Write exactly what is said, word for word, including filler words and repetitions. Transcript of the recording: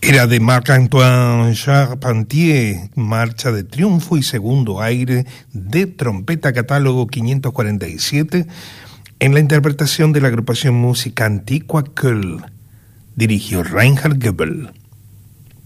Era de Marc-Antoine Charpentier, marcha de triunfo y segundo aire de trompeta, catálogo quinientos cuarenta y siete, en la interpretación de la agrupación Música Antigua Köln. Dirigió Reinhard Goebel.